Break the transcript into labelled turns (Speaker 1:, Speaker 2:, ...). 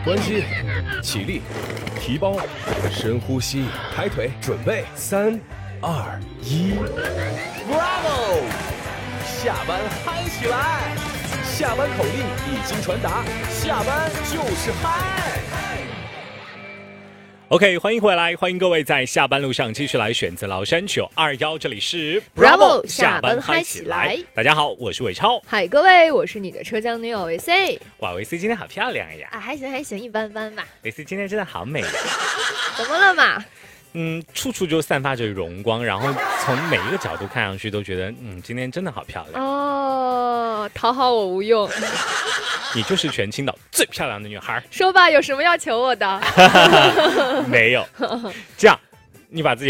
Speaker 1: 关机，起立，提包，深呼吸，抬腿，准备，3、2、1 ，Bravo！ 下班嗨起来！下班口令已经传达，下班就是嗨。
Speaker 2: OK， 欢迎回来，欢迎各位在下班路上继续来选择崂山921，这里是
Speaker 3: Bravo 下班嗨起来。
Speaker 2: 大家好，我是伟超。
Speaker 3: 嗨，各位，我是你的车江女友维 C。
Speaker 2: 哇，维 C 今天好漂亮呀！
Speaker 3: 啊，还行，一般般吧。
Speaker 2: 维 C 今天真的好美呀！
Speaker 3: 怎么了嘛？
Speaker 2: 处处就散发着荣光，然后从每一个角度看上去都觉得，今天真的好漂亮
Speaker 3: 哦，讨好我无用。
Speaker 2: 你就是全青岛最漂亮的女孩。
Speaker 3: 说吧，有什么要求我的？
Speaker 2: 没有。这样，你把自己